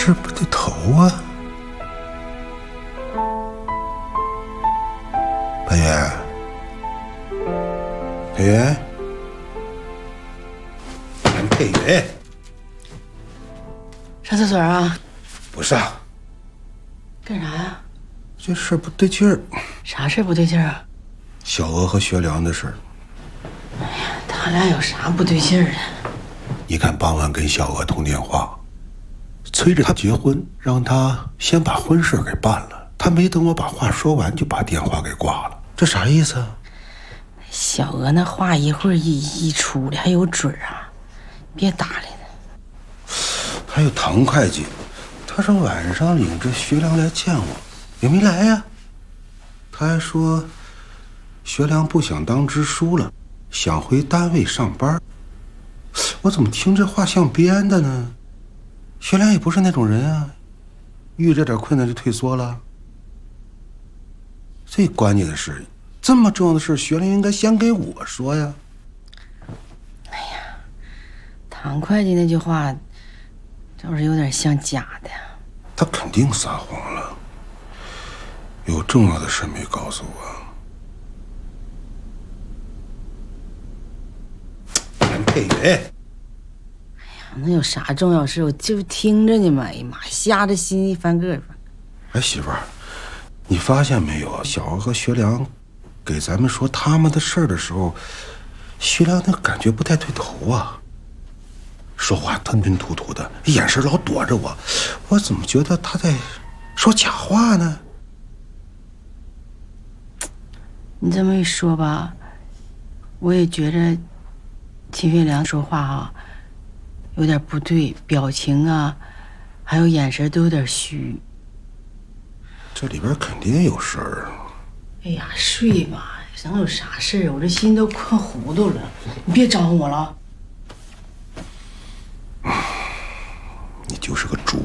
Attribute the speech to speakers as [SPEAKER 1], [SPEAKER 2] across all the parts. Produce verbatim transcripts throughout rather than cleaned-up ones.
[SPEAKER 1] 事不对头啊！裴元，裴元，俺裴元，
[SPEAKER 2] 上厕所啊？
[SPEAKER 1] 不上。
[SPEAKER 2] 干啥呀？
[SPEAKER 1] 这事不对劲儿。
[SPEAKER 2] 啥事不对劲儿啊？
[SPEAKER 1] 小娥和学良的事儿。
[SPEAKER 2] 哎呀，他俩有啥不对劲儿的？
[SPEAKER 1] 你看傍晚跟小娥通电话，催着她结婚，让她先把婚事给办了。她没等我把话说完，就把电话给挂了。这啥意思啊？
[SPEAKER 2] 小娥那话一会儿一一出来还有准儿啊，别搭理他。
[SPEAKER 1] 还有唐会计，他说晚上领着学良来见我，也没来呀。他还说学良不想当支书了，想回单位上班。我怎么听这话像编的呢？学良也不是那种人啊，遇着点困难就退缩了。最关键的是，这么重要的事，学良应该先给我说呀。
[SPEAKER 2] 哎呀，唐会计那句话，倒是有点像假的。
[SPEAKER 1] 他肯定撒谎了，有重要的事没告诉我。袁佩云，
[SPEAKER 2] 哎呀，那有啥重要事？我就听着呢嘛。哎呀妈，吓得心一翻个翻。
[SPEAKER 1] 哎，媳妇儿，你发现没有啊？小娥和学良给咱们说他们的事儿的时候，学良那感觉不太对头啊，说话吞吞吐吐的，眼神老躲着我，我怎么觉得他在说假话呢？
[SPEAKER 2] 你这么一说吧，我也觉着秦学良说话啊有点不对，表情啊还有眼神都有点虚。
[SPEAKER 1] 这里边肯定有事儿。
[SPEAKER 2] 哎呀，睡吧，能有啥事儿？我这心都困糊涂了，你别招呼我了。
[SPEAKER 1] 你就是个猪。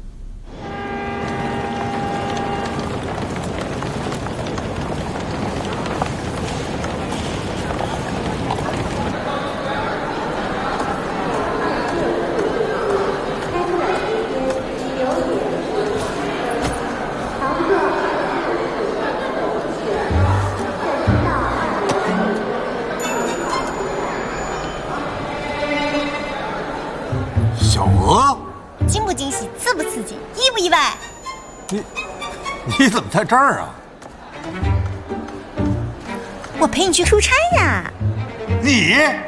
[SPEAKER 3] 小娥，
[SPEAKER 4] 惊不惊喜，刺不刺激，意不意外？
[SPEAKER 3] 你你怎么在这儿啊？
[SPEAKER 4] 我陪你去出差呀。
[SPEAKER 3] 你